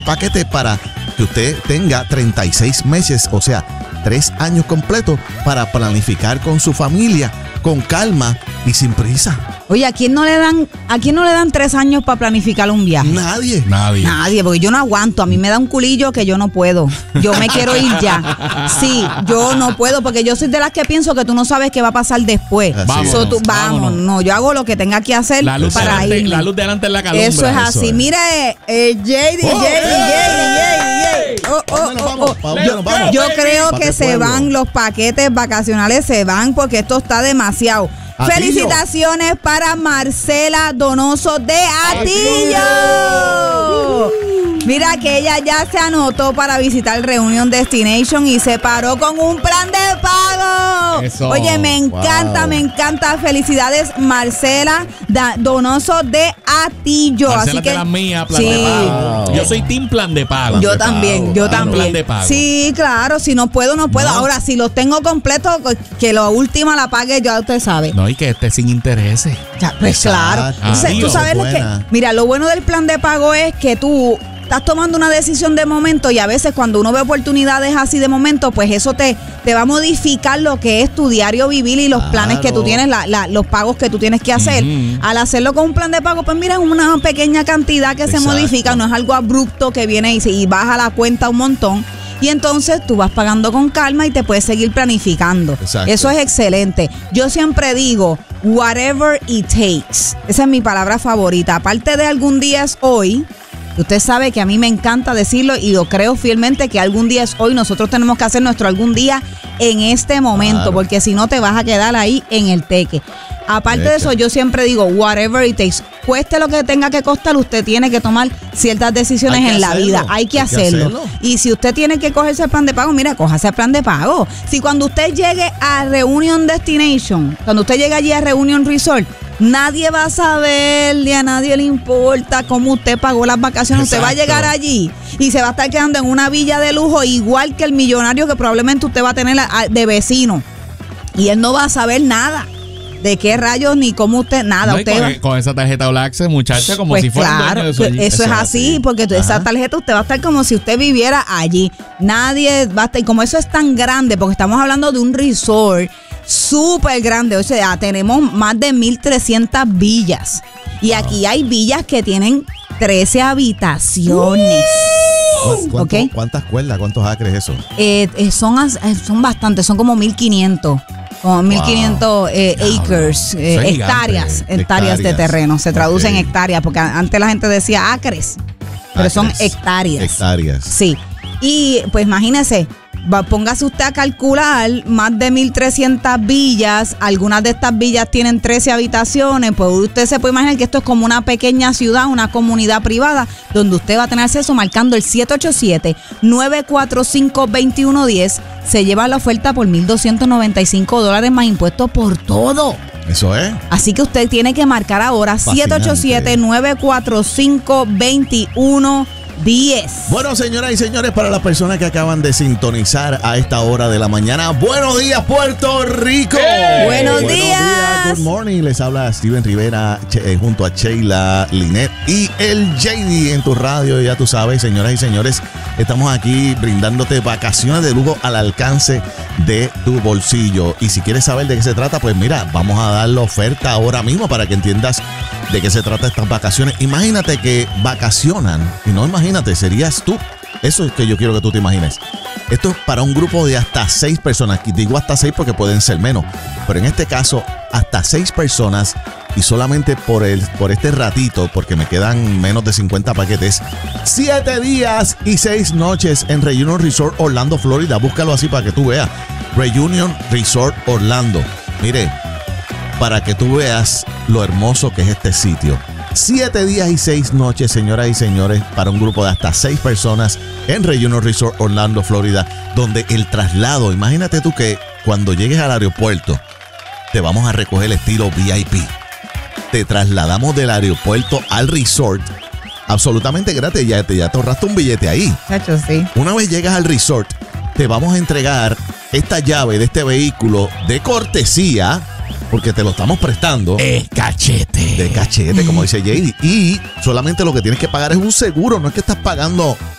paquete para que usted tenga 36 meses, o sea, 3 años completos para planificar con su familia, con calma y sin prisa. Oye, ¿a quién no le dan 3 años para planificar un viaje? Nadie, porque yo no aguanto. A mí me da un culillo que yo no puedo. Yo me quiero ir ya. Sí, yo no puedo porque yo soy de las que pienso que tú no sabes qué va a pasar después. Vámonos. No, yo hago lo que tenga que hacer para ir. La luz delante en la calumbra. Eso es así. Mira, JD. Yo creo que se van los paquetes vacacionales, se van porque esto está demasiado. Felicitaciones para Marcela Donoso de Atillo. Mira que ella ya se anotó para visitar Reunion Destination y se paró con un plan de pago. Eso. Oye, me encanta. Felicidades, Marcela Donoso de Atillo. Marcela, así que la mía, plan de pago. Yo soy team plan de pago. Yo también. Plan de pago. Sí, claro, si no puedo, no puedo. Ahora, si los tengo completos, que la última la pague, ya usted sabe. No, y que esté sin intereses. Ya, pues claro. Entonces, tú sabes lo que. Mira, lo bueno del plan de pago es que tú estás tomando una decisión de momento y a veces cuando uno ve oportunidades así de momento, pues eso te va a modificar lo que es tu diario vivir y los planes que tú tienes, los pagos que tú tienes que hacer. Al hacerlo con un plan de pago, pues mira, es una pequeña cantidad que se modifica, no es algo abrupto que viene y baja la cuenta un montón. Y entonces tú vas pagando con calma y te puedes seguir planificando. Exacto. Eso es excelente. Yo siempre digo, whatever it takes. Esa es mi palabra favorita. Aparte de algún día es hoy, usted sabe que a mí me encanta decirlo y lo creo fielmente que algún día es hoy. Nosotros tenemos que hacer nuestro algún día en este momento, porque si no te vas a quedar ahí en el teque. Aparte de eso, yo siempre digo, whatever it takes, cueste lo que tenga que costar, usted tiene que tomar ciertas decisiones en la vida. Hay que hacerlo. Y si usted tiene que cogerse el plan de pago, mira, cójase el plan de pago. Si cuando usted llegue a Reunion Destination, cuando usted llegue allí a Reunion Resort, nadie va a saber, ni a nadie le importa cómo usted pagó las vacaciones. Exacto. Usted va a llegar allí y se va a estar quedando en una villa de lujo, igual que el millonario que probablemente usted va a tener de vecino. Y él no va a saber nada. ¿De qué rayos ni cómo usted? Nada. No, usted con esa tarjeta All Access, muchacha, como pues si fuera claro, dueño de eso allí. Eso es así, porque esa tarjeta usted va a estar como si usted viviera allí. Nadie va a estar, y como eso es tan grande, porque estamos hablando de un resort súper grande, o sea, tenemos más de 1,300 villas. Y aquí hay villas que tienen 13 habitaciones. ¿Cuántas cuerdas? ¿Cuántos acres eso? Son bastantes, son como 1,500. Como 1,500 acres, hectáreas de terreno. Se traduce en hectáreas, porque antes la gente decía acres, pero son hectáreas. Hectáreas. Sí. Y pues imagínese, póngase usted a calcular más de 1,300 villas. Algunas de estas villas tienen 13 habitaciones. Pues usted se puede imaginar que esto es como una pequeña ciudad, una comunidad privada, donde usted va a tener acceso marcando el 787-945-2110. Se lleva la oferta por $1,295 más impuestos por todo. Eso es. Así que usted tiene que marcar ahora 787-945-2110. Bueno, señoras y señores, para las personas que acaban de sintonizar a esta hora de la mañana, buenos días, Puerto Rico. Buenos días. Good morning. Les habla Steven Rivera junto a Sheila Linet y el JD en tu radio. Ya tú sabes, señoras y señores, estamos aquí brindándote vacaciones de lujo al alcance de tu bolsillo. Y si quieres saber de qué se trata, pues mira, vamos a dar la oferta ahora mismo para que entiendas de qué se trata estas vacaciones. Imagínate que vacacionan, y no imagínate, serías tú. Eso es que yo quiero que tú te imagines. Esto es para un grupo de hasta 6 personas. Digo hasta 6 porque pueden ser menos, pero en este caso hasta 6 personas, y solamente por este ratito, porque me quedan menos de 50 paquetes, 7 días y 6 noches en Reunion Resort Orlando, Florida. Búscalo así para que tú veas. Reunion Resort Orlando. Mire, para que tú veas lo hermoso que es este sitio. 7 días y 6 noches, señoras y señores, para un grupo de hasta 6 personas en Reunion Resort Orlando, Florida, donde el traslado, imagínate tú que cuando llegues al aeropuerto, te vamos a recoger estilo VIP. Te trasladamos del aeropuerto al resort absolutamente gratis. Ya te ahorraste un billete ahí. Hecho, sí. Una vez llegas al resort, te vamos a entregar esta llave de este vehículo de cortesía porque te lo estamos prestando. Es cachete. De cachete, como dice JD. Y solamente lo que tienes que pagar es un seguro, no es que estás pagando